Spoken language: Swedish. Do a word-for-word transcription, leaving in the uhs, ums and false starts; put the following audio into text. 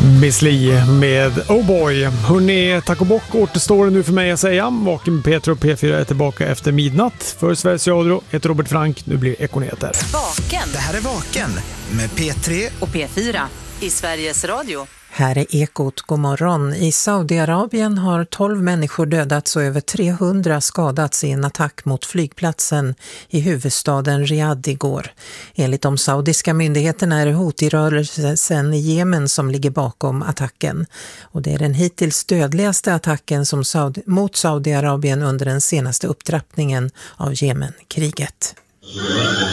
Miss Li med Oh Boy. Hörrni, tack och bock återstår det nu för mig att säga. Vaken med Peter och P fyra är tillbaka efter midnatt. För Sveriges Radio heter Robert Frank. Nu blir Ekoneter. Vaken. Det här är Vaken med P tre och P fyra i Sveriges Radio. Här är Ekot, god morgon. I Saudiarabien har tolv människor dödats och över trehundra skadats i en attack mot flygplatsen i huvudstaden Riyadh igår. Enligt de saudiska myndigheterna är det Houthi-rörelsen i Jemen som ligger bakom attacken. Och det är den hittills dödligaste attacken som Saudi- mot Saudiarabien under den senaste upptrappningen av Jemenkriget.